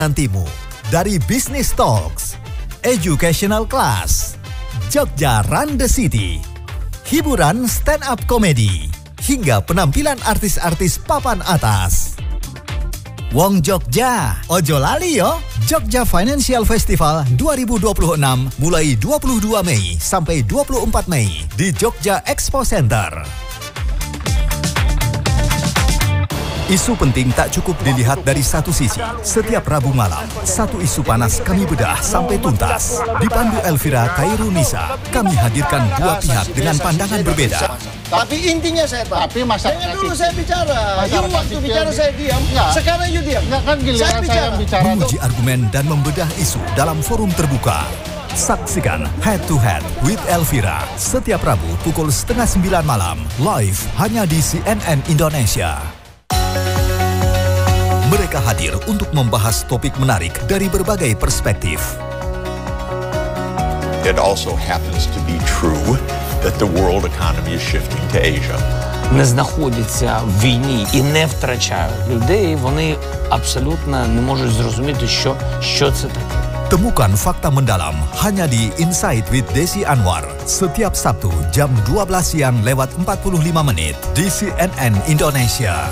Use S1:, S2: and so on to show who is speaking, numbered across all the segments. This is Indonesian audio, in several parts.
S1: Nantimu dari Business Talks, Educational Class, Jogja Run the City, hiburan stand up comedy, hingga penampilan artis-artis papan atas. Wong Jogja, ojo lali yo, Jogja Financial Festival 2026 mulai 22 Mei sampai 24 Mei di Jogja Expo Center. Isu penting tak cukup dilihat dari satu sisi. Setiap Rabu malam, satu isu panas kami bedah sampai tuntas. Dipandu Elvira Kairunisa, kami hadirkan dua pihak dengan pandangan berbeda.
S2: Tapi intinya saya tahu.
S3: Tapi masyarakat
S2: jangan dulu saya bicara. You waktu bicara saya diam.
S3: Enggak.
S2: Sekarang you diam.
S3: Enggak, kan giliran saya bicara.
S1: Menguji argumen dan membedah isu dalam forum terbuka. Saksikan Head to Head with Elvira setiap Rabu pukul 8:30 malam live hanya di CNN Indonesia. Mereka hadir untuk membahas topik menarik dari berbagai perspektif.
S4: It also happens to be true that the world economy is shifting to Asia.
S5: Не знаходяться в війні і не втрачають людей, вони абсолютно не можуть зрозуміти, що це таке.
S1: Temukan fakta mendalam hanya di Insight with Desi Anwar setiap Sabtu jam 12 siang lewat 45 menit di CNN Indonesia.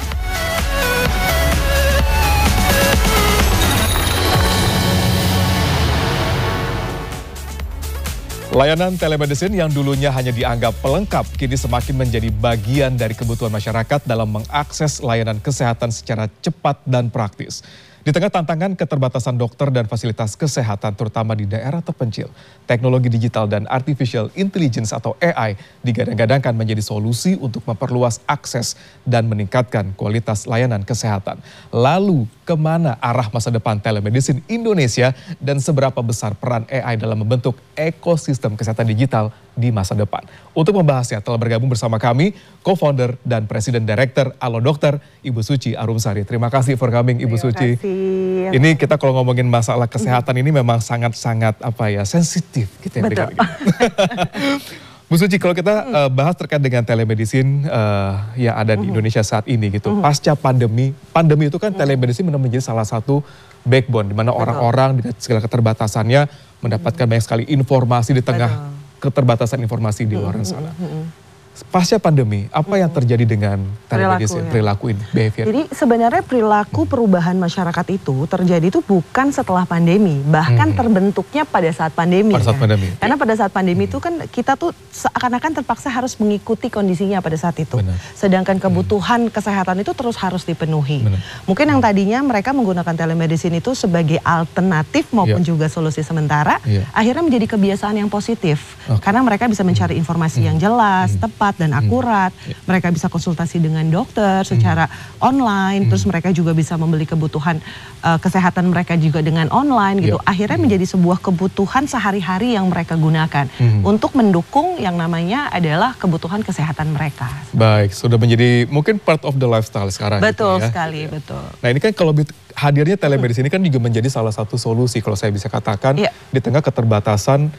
S6: Layanan telemedicine yang dulunya hanya dianggap pelengkap, kini semakin menjadi bagian dari kebutuhan masyarakat dalam mengakses layanan kesehatan secara cepat dan praktis. Di tengah tantangan keterbatasan dokter dan fasilitas kesehatan terutama di daerah terpencil, teknologi digital dan artificial intelligence atau AI digadang-gadangkan menjadi solusi untuk memperluas akses dan meningkatkan kualitas layanan kesehatan. Lalu, kemana arah masa depan telemedicine Indonesia dan seberapa besar peran AI dalam membentuk ekosistem kesehatan digital di masa depan? Untuk membahasnya telah bergabung bersama kami co-founder dan presiden director Alo Dokter, Ibu Suci Arumsari. Terima kasih for coming, Ibu Suci. Ini kita kalau ngomongin masalah kesehatan ini memang sangat-sangat sensitif gitu ya.
S7: Betul.
S6: Bu Suci, kalau kita bahas terkait dengan telemedicine yang ada di Indonesia saat ini gitu, pasca pandemi itu kan telemedicine benar menjadi salah satu backbone di mana orang-orang dengan segala keterbatasannya mendapatkan banyak sekali informasi di tengah keterbatasan informasi di luar sana. Pasca pandemi, apa yang terjadi dengan telemedicine, perilaku ini, behavior?
S7: Jadi sebenarnya perilaku perubahan masyarakat itu terjadi itu bukan setelah pandemi, bahkan terbentuknya pada saat pandemi.
S6: Pada saat pandemi.
S7: Karena pada saat pandemi itu kan kita tuh seakan-akan terpaksa harus mengikuti kondisinya pada saat itu.
S6: Benar.
S7: Sedangkan kebutuhan kesehatan itu terus harus dipenuhi.
S6: Benar.
S7: Mungkin yang tadinya mereka menggunakan telemedicine itu sebagai alternatif maupun juga solusi sementara, akhirnya menjadi kebiasaan yang positif. Karena mereka bisa mencari informasi yang jelas, tepat, dan akurat. Mereka bisa konsultasi dengan dokter secara online, terus mereka juga bisa membeli kebutuhan kesehatan mereka juga dengan online gitu. Akhirnya menjadi sebuah kebutuhan sehari-hari yang mereka gunakan untuk mendukung yang namanya adalah kebutuhan kesehatan mereka.
S6: Baik, sudah menjadi mungkin part of the lifestyle sekarang.
S7: Betul
S6: gitu ya.
S7: sekali, betul.
S6: Nah ini kan kalau hadirnya telemedicine ini kan juga menjadi salah satu solusi kalau saya bisa katakan di tengah keterbatasan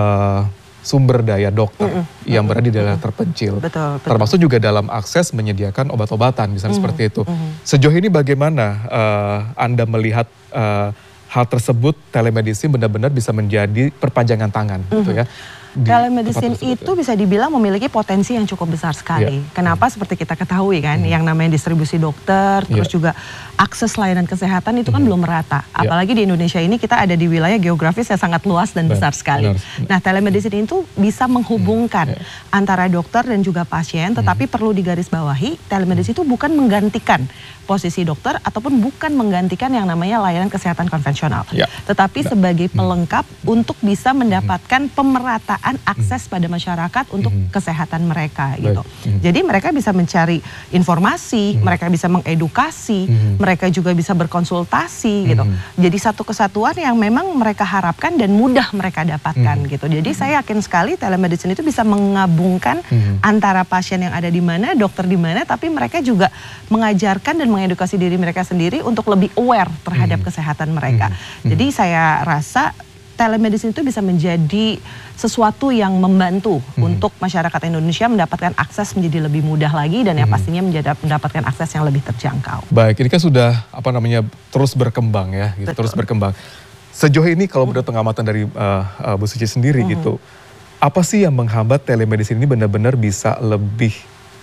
S6: sumber daya dokter yang berada di daerah terpencil.
S7: Betul.
S6: Termasuk juga dalam akses menyediakan obat-obatan, misalnya seperti itu. Sejauh ini bagaimana Anda melihat hal tersebut, telemedicine benar-benar bisa menjadi perpanjangan tangan gitu ya?
S7: Telemedicine itu bisa dibilang memiliki potensi yang cukup besar sekali. Kenapa? Seperti kita ketahui kan, yang namanya distribusi dokter, terus juga akses layanan kesehatan itu kan belum merata. Apalagi di Indonesia ini kita ada di wilayah geografis yang sangat luas dan besar sekali. Nah, telemedicine itu bisa menghubungkan antara dokter dan juga pasien, tetapi perlu digarisbawahi, telemedicine itu bukan menggantikan posisi dokter ataupun bukan menggantikan yang namanya layanan kesehatan konvensional. Tetapi sebagai pelengkap untuk bisa mendapatkan pemerataan akses pada masyarakat untuk kesehatan mereka gitu. Jadi mereka bisa mencari informasi, mereka bisa mengedukasi, mereka juga bisa berkonsultasi gitu. Jadi satu kesatuan yang memang mereka harapkan dan mudah mereka dapatkan gitu. Jadi saya yakin sekali telemedicine itu bisa mengabungkan antara pasien yang ada di mana, dokter di mana, tapi mereka juga mengajarkan dan mengedukasi diri mereka sendiri untuk lebih aware terhadap kesehatan mereka. Jadi saya rasa telemedicine itu bisa menjadi sesuatu yang membantu untuk masyarakat Indonesia mendapatkan akses menjadi lebih mudah lagi dan yang pastinya mendapatkan akses yang lebih terjangkau.
S6: Baik, ini kan sudah terus berkembang ya, gitu, terus berkembang. Sejauh ini kalau menurut pengamatan dari Bu Suci sendiri gitu, apa sih yang menghambat telemedicine ini benar-benar bisa lebih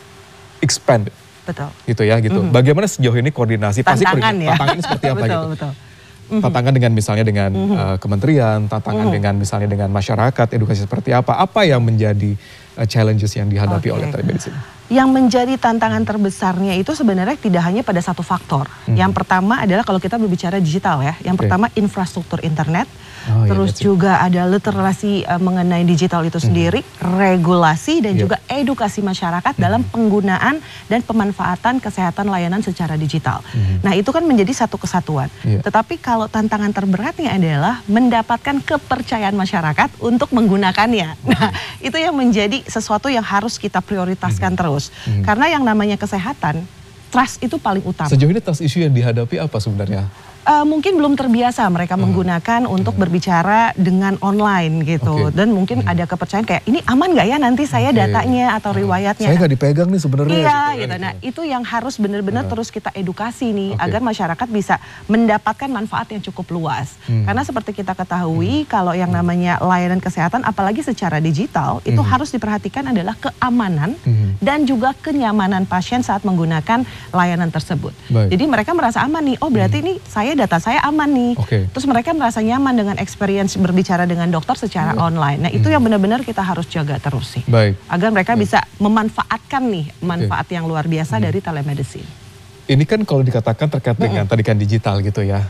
S6: expand?
S7: Betul.
S6: Gitu ya, gitu. Bagaimana sejauh ini koordinasi?
S7: Tantangan ya.
S6: Tantangannya seperti apa
S7: betul,
S6: gitu?
S7: Betul.
S6: Tantangan dengan misalnya dengan kementerian, tantangan dengan misalnya dengan masyarakat, edukasi seperti apa? Apa yang menjadi challenges yang dihadapi oleh telemedicine?
S7: Yang menjadi tantangan terbesarnya itu sebenarnya tidak hanya pada satu faktor. Yang pertama adalah kalau kita berbicara digital ya. Yang pertama infrastruktur internet. Terus juga ada literasi mengenai digital itu sendiri, regulasi dan juga edukasi masyarakat dalam penggunaan dan pemanfaatan kesehatan layanan secara digital. Nah itu kan menjadi satu kesatuan. Tetapi kalau tantangan terberatnya adalah mendapatkan kepercayaan masyarakat untuk menggunakannya. Nah itu yang menjadi sesuatu yang harus kita prioritaskan terus. Karena yang namanya kesehatan, trust itu paling utama.
S6: Sejauh ini trust issue yang dihadapi apa sebenarnya?
S7: Mungkin belum terbiasa mereka menggunakan untuk berbicara dengan online gitu. Dan mungkin ada kepercayaan kayak ini aman nggak ya nanti saya datanya atau riwayatnya.
S6: Saya nggak dipegang nih sebenarnya.
S7: Iya gitu. Nah itu yang harus benar-benar terus kita edukasi nih agar masyarakat bisa mendapatkan manfaat yang cukup luas. Karena seperti kita ketahui kalau yang namanya layanan kesehatan apalagi secara digital itu harus diperhatikan adalah keamanan dan juga kenyamanan pasien saat menggunakan layanan tersebut. Jadi mereka merasa aman nih, oh berarti ini data saya aman nih. Terus mereka merasa nyaman dengan experience berbicara dengan dokter secara online. Nah itu yang benar-benar kita harus jaga terus sih. Agar mereka bisa memanfaatkan nih manfaat yang luar biasa dari telemedicine.
S6: Ini kan kalau dikatakan terkait dengan tadi kan digital gitu ya.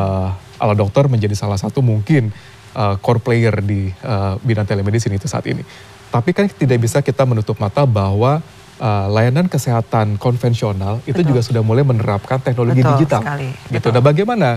S6: Ala Dokter menjadi salah satu mungkin core player di bidang telemedicine itu saat ini. Tapi kan tidak bisa kita menutup mata bahwa layanan kesehatan konvensional itu juga sudah mulai menerapkan teknologi digital. Gitu. Nah, bagaimana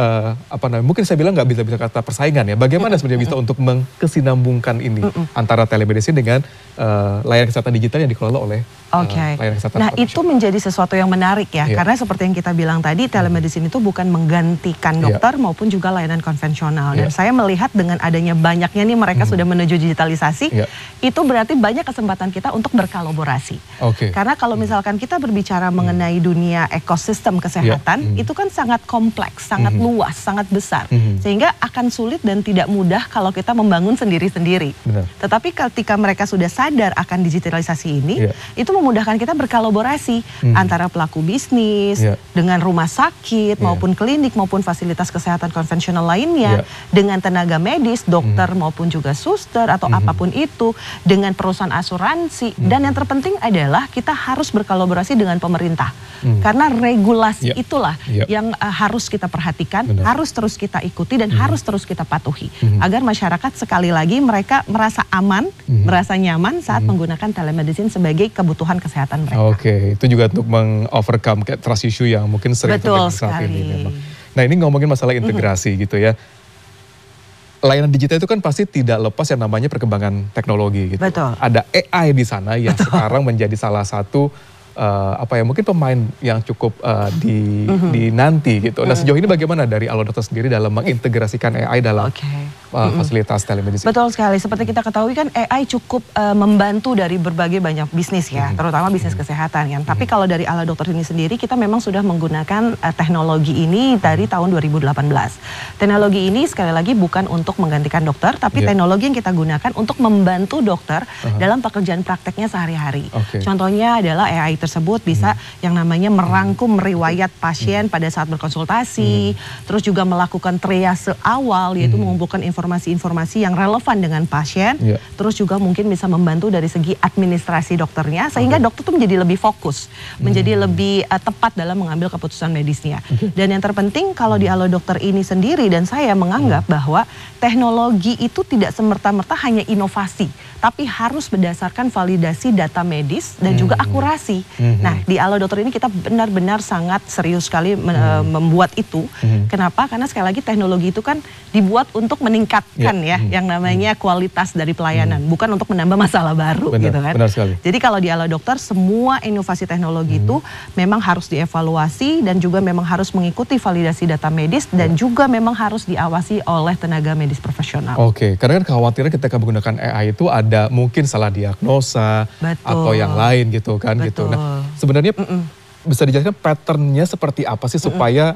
S6: mungkin saya bilang nggak bisa kata persaingan ya. Bagaimana sebenarnya bisa untuk mengkesinambungkan ini antara telemedicine dengan layanan kesehatan digital yang dikelola oleh layanan kesehatan.
S7: Nah, itu menjadi sesuatu yang menarik ya. Karena seperti yang kita bilang tadi, telemedicine itu bukan menggantikan dokter maupun juga layanan konvensional. Dan saya melihat dengan adanya banyaknya nih mereka sudah menuju digitalisasi, itu berarti banyak kesempatan kita untuk berkolaborasi. Karena kalau misalkan kita berbicara mengenai dunia ekosistem kesehatan, itu kan sangat kompleks, sangat luas, sangat besar. Sehingga akan sulit dan tidak mudah kalau kita membangun sendiri-sendiri. Tetapi ketika mereka sudah sadar akan digitalisasi ini, itu memudahkan kita berkolaborasi antara pelaku bisnis, dengan rumah sakit, maupun klinik, maupun fasilitas kesehatan konvensional lainnya, dengan tenaga medis, dokter maupun juga suster atau apapun itu, dengan perusahaan asuransi, dan yang terpenting adalah kita harus berkolaborasi dengan pemerintah. Karena regulasi itulah yang harus kita perhatikan, harus terus kita ikuti dan harus terus kita patuhi. Agar masyarakat sekali lagi mereka merasa aman, merasa nyaman saat menggunakan telemedicine sebagai kebutuhan kesehatan mereka.
S6: Itu juga untuk meng-overcome trust issue yang mungkin sering terjadi saat ini memang. Nah ini ngomongin masalah integrasi gitu ya. Layanan digital itu kan pasti tidak lepas yang namanya perkembangan teknologi gitu. Ada AI di sana yang sekarang menjadi salah satu mungkin pemain yang cukup dinanti gitu. Nah sejauh ini bagaimana dari Ala Dokter sendiri dalam mengintegrasikan AI dalam fasilitas telemedicine?
S7: Betul sekali, seperti kita ketahui kan AI cukup membantu dari berbagai banyak bisnis ya, terutama bisnis kesehatan kan. Tapi kalau dari Ala Dokter ini sendiri kita memang sudah menggunakan teknologi ini dari tahun 2018. Teknologi ini sekali lagi bukan untuk menggantikan dokter, tapi teknologi yang kita gunakan untuk membantu dokter dalam pekerjaan prakteknya sehari-hari. Contohnya adalah AI tersebut bisa yang namanya merangkum riwayat pasien pada saat berkonsultasi, terus juga melakukan triase awal, yaitu mengumpulkan informasi-informasi yang relevan dengan pasien, terus juga mungkin bisa membantu dari segi administrasi dokternya, sehingga dokter tuh menjadi lebih fokus, menjadi lebih tepat dalam mengambil keputusan medisnya. Dan yang terpenting kalau di Ala Dokter ini sendiri dan saya menganggap bahwa teknologi itu tidak semerta-merta hanya inovasi, tapi harus berdasarkan validasi data medis dan juga akurasi. Nah, di Alo Dokter ini kita benar-benar sangat serius sekali membuat itu. Kenapa? Karena sekali lagi teknologi itu kan dibuat untuk meningkatkan yang namanya kualitas dari pelayanan, bukan untuk menambah masalah baru.
S6: Benar,
S7: gitu kan.
S6: benar sekali.
S7: Jadi kalau di Alo Dokter semua inovasi teknologi itu memang harus dievaluasi dan juga memang harus mengikuti validasi data medis dan juga memang harus diawasi oleh tenaga medis profesional.
S6: Oke, karena kan kekhawatiran ketika menggunakan AI itu ada mungkin salah diagnosa atau yang lain gitu kan gitu. Nah, sebenarnya bisa dijelaskan patternnya seperti apa sih supaya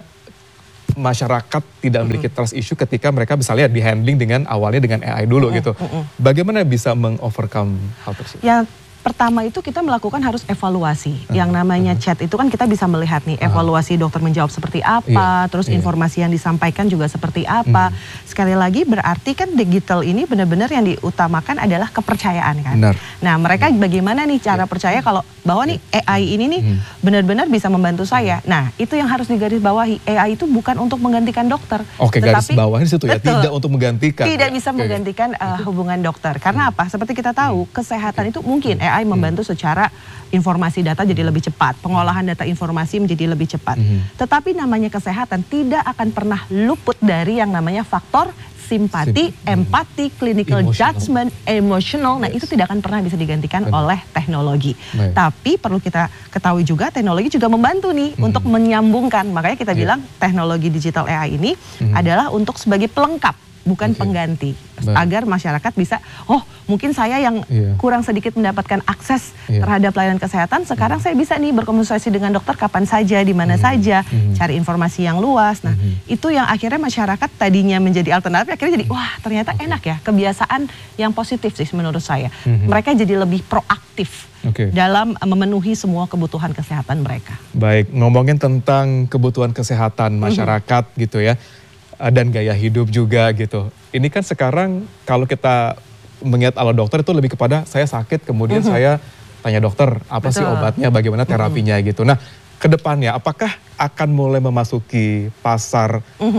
S6: masyarakat tidak memiliki trust issue ketika mereka misalnya di handling dengan awalnya dengan AI dulu gitu. Bagaimana bisa mengovercome hal tersebut?
S7: Ya, pertama itu kita melakukan harus evaluasi. Yang namanya chat itu kan kita bisa melihat nih evaluasi dokter menjawab seperti apa, terus informasi yang disampaikan juga seperti apa. Sekali lagi berarti kan digital ini benar-benar yang diutamakan adalah kepercayaan kan.
S6: Benar.
S7: Nah, mereka bagaimana nih cara percaya kalau bahwa nih AI ini nih benar-benar bisa membantu saya. Nah, itu yang harus digarisbawahi. AI itu bukan untuk menggantikan dokter.
S6: Oke, garis bawahnya situ ya, tidak untuk menggantikan.
S7: Tidak bisa menggantikan hubungan dokter. Karena apa? Seperti kita tahu, kesehatan itu mungkin AI membantu secara informasi data jadi lebih cepat, pengolahan data informasi menjadi lebih cepat. Tetapi namanya kesehatan tidak akan pernah luput dari yang namanya faktor simpati, empati, clinical judgment, emotional. Nah, itu tidak akan pernah bisa digantikan oleh teknologi. Tapi perlu kita ketahui juga teknologi juga membantu nih untuk menyambungkan. Makanya kita bilang teknologi digital AI ini adalah untuk sebagai pelengkap, bukan pengganti. Agar masyarakat bisa, oh mungkin saya yang kurang sedikit mendapatkan akses terhadap layanan kesehatan, sekarang saya bisa nih berkomunikasi dengan dokter kapan saja, di mana saja, cari informasi yang luas. Nah, itu yang akhirnya masyarakat tadinya menjadi alternatif, akhirnya jadi, wah ternyata enak ya, kebiasaan yang positif sih menurut saya. Mereka jadi lebih proaktif dalam memenuhi semua kebutuhan kesehatan mereka.
S6: Baik, ngomongin tentang kebutuhan kesehatan masyarakat gitu ya, dan gaya hidup juga gitu. Ini kan sekarang kalau kita mengingat Alo Dokter itu lebih kepada saya sakit kemudian saya tanya dokter apa sih obatnya, bagaimana terapinya gitu. Nah, ke depannya apakah akan mulai memasuki pasar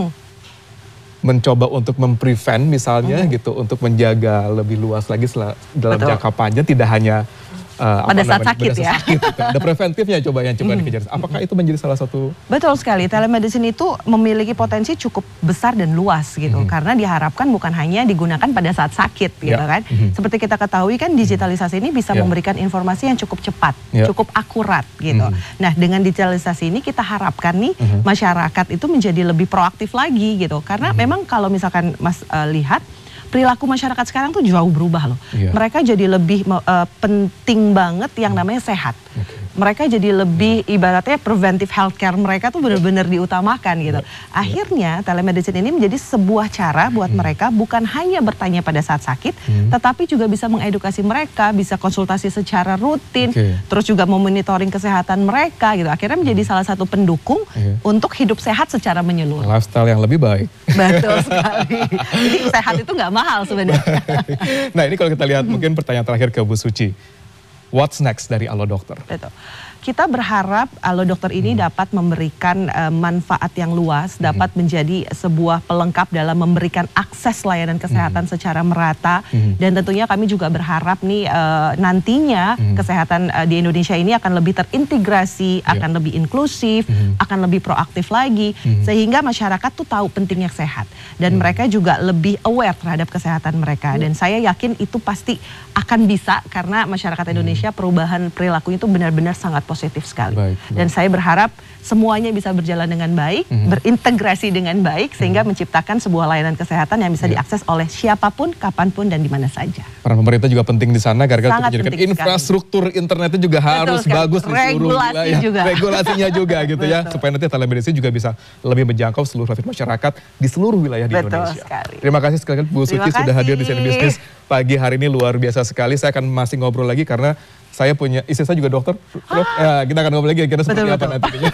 S6: mencoba untuk memprevent misalnya gitu, untuk menjaga lebih luas lagi dalam jangka panjang, tidak hanya
S7: pada saat sakit ya.
S6: Ada preventifnya coba dikejar. Apakah itu menjadi salah satu?
S7: Betul sekali, telemedicine itu memiliki potensi cukup besar dan luas gitu. Karena diharapkan bukan hanya digunakan pada saat sakit gitu kan. Seperti kita ketahui kan digitalisasi ini bisa memberikan informasi yang cukup cepat, cukup akurat gitu. Nah, dengan digitalisasi ini kita harapkan nih masyarakat itu menjadi lebih proaktif lagi gitu. Karena memang kalau misalkan Mas lihat, perilaku masyarakat sekarang tuh jauh berubah loh. Mereka jadi lebih penting banget yang namanya sehat. Mereka jadi lebih ibaratnya preventive healthcare mereka tuh benar-benar diutamakan gitu. Akhirnya telemedicine ini menjadi sebuah cara buat mereka bukan hanya bertanya pada saat sakit, tetapi juga bisa mengedukasi mereka, bisa konsultasi secara rutin, terus juga memonitoring kesehatan mereka gitu. Akhirnya menjadi salah satu pendukung untuk hidup sehat secara menyeluruh.
S6: Lifestyle yang lebih baik.
S7: Betul sekali. Jadi sehat itu nggak mahal sebenarnya.
S6: Nah, ini kalau kita lihat mungkin pertanyaan terakhir ke Bu Suci. What's next dari Alo Dokter?
S7: Betul. Kita berharap Alo Dokter ini dapat memberikan manfaat yang luas, dapat menjadi sebuah pelengkap dalam memberikan akses layanan kesehatan secara merata. Dan tentunya kami juga berharap nih nantinya kesehatan di Indonesia ini akan lebih terintegrasi, akan lebih inklusif, akan lebih proaktif lagi. Sehingga masyarakat tuh tahu pentingnya sehat. Dan mereka juga lebih aware terhadap kesehatan mereka. Dan saya yakin itu pasti akan bisa karena masyarakat Indonesia perubahan perilakunya itu benar-benar sangat positif sekali. Dan saya berharap semuanya bisa berjalan dengan baik, berintegrasi dengan baik, sehingga menciptakan sebuah layanan kesehatan yang bisa diakses oleh siapapun, kapanpun, dan di mana saja.
S6: Peran pemerintah juga penting di sana, gara-gara menjadikan infrastruktur internetnya juga harus bagus di seluruh wilayah. Regulasinya juga gitu ya, supaya nanti telemedicine juga bisa lebih menjangkau seluruh masyarakat di seluruh wilayah di Indonesia. Terima kasih sekali Bu Suci sudah hadir di CNN Business pagi hari ini, luar biasa sekali. Saya akan masih ngobrol lagi karena saya punya, istri saya juga dokter, ya, kita akan ngobrol lagi kira seperti apa nantinya.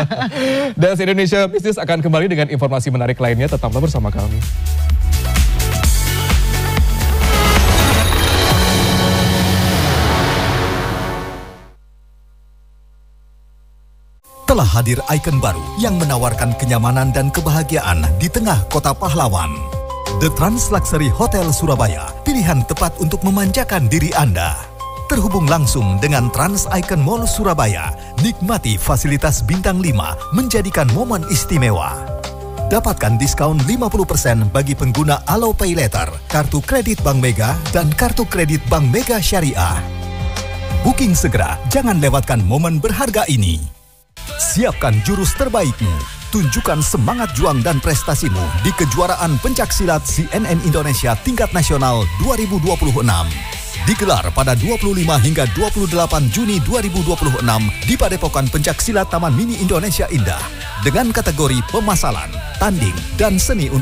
S6: Dan CNN Indonesia Business akan kembali dengan informasi menarik lainnya, tetaplah bersama kami.
S1: Telah hadir ikon baru yang menawarkan kenyamanan dan kebahagiaan di tengah kota pahlawan. The Trans Luxury Hotel Surabaya, pilihan tepat untuk memanjakan diri Anda. Terhubung langsung dengan Trans Icon Mall Surabaya, nikmati fasilitas bintang 5 menjadikan momen istimewa. Dapatkan diskon 50% bagi pengguna Alo Pay Later, kartu kredit Bank Mega, dan kartu kredit Bank Mega Syariah. Booking segera, jangan lewatkan momen berharga ini. Siapkan jurus terbaikmu, tunjukkan semangat juang dan prestasimu di kejuaraan pencaksilat CNN Indonesia tingkat nasional 2026. Digelar pada 25 hingga 28 Juni 2026 di Padepokan Pencaksilat Taman Mini Indonesia Indah dengan kategori pemasalan, tanding, dan seni